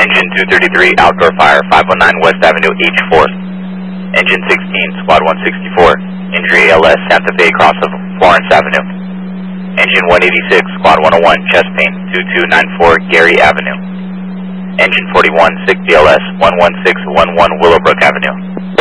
Engine 233, outdoor fire, 519 West Avenue, H4. Engine 16, squad 164, injury ALS, Santa Fe, cross of Florence Avenue. Engine 186, squad 101, chest pain, 2294 Gary Avenue. Engine 41, 6 BLS, 11611 Willowbrook Avenue.